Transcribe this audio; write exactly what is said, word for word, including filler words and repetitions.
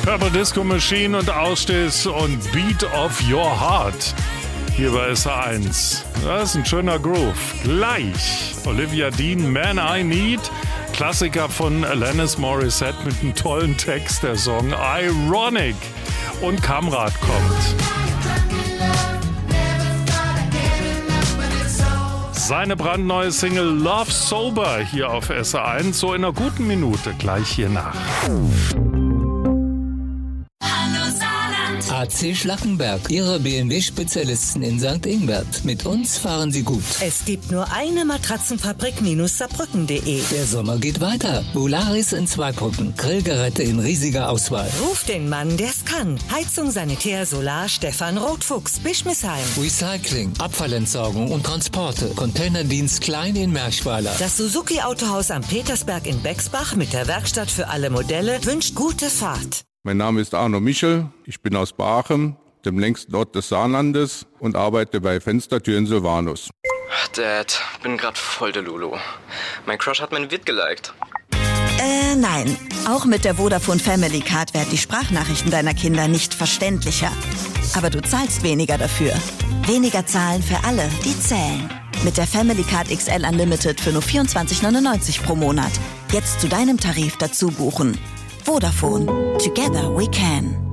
Purple Disco Machine und Ausstehs und Beat of Your Heart. Hier bei S R eins. Das ist ein schöner Groove. Gleich Olivia Dean, Man I Need. Klassiker von Alanis Morissette mit einem tollen Text. Der Song Ironic. Und Kamrat kommt. Seine brandneue Single Love Sober hier auf S R eins. So in einer guten Minute gleich hier nach. A C Schlackenberg, Ihre B M W-Spezialisten in Sankt Ingbert. Mit uns fahren Sie gut. Es gibt nur eine Matratzenfabrik minus saarbrücken punkt de. Der Sommer geht weiter. Volaris in Zweibrücken. Grillgeräte in riesiger Auswahl. Ruf den Mann, der's kann. Heizung, Sanitär, Solar, Stefan Rotfuchs, Bischmisheim. Recycling, Abfallentsorgung und Transporte. Containerdienst Klein in Merchweiler. Das Suzuki-Autohaus am Petersberg in Bexbach mit der Werkstatt für alle Modelle wünscht gute Fahrt. Mein Name ist Arno Michel, ich bin aus Baachem, dem längsten Ort des Saarlandes und arbeite bei Fenstertüren Silvanus. Dad, bin grad voll der Lulu. Mein Crush hat meinen Vid geliked. Äh, nein. Auch mit der Vodafone Family Card werden die Sprachnachrichten deiner Kinder nicht verständlicher. Aber du zahlst weniger dafür. Weniger zahlen für alle, die zählen. Mit der Family Card X L Unlimited für nur vierundzwanzig neunundneunzig pro Monat. Jetzt zu deinem Tarif dazu buchen. Vodafone. Together we can.